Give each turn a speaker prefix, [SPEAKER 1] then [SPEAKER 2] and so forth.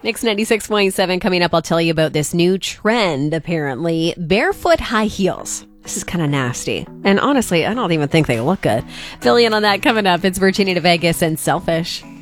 [SPEAKER 1] Mix 96.7 coming up. I'll tell you about this new trend, apparently. Barefoot high heels. This is kind of nasty. And honestly, I don't even think they look good. Fill in on that coming up. It's Virginia to Vegas and Selfish.